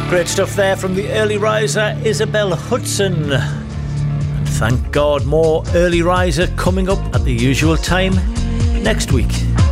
Great stuff there from the early riser Isabel Hudson. And thank God, more early riser coming up at the usual time next week.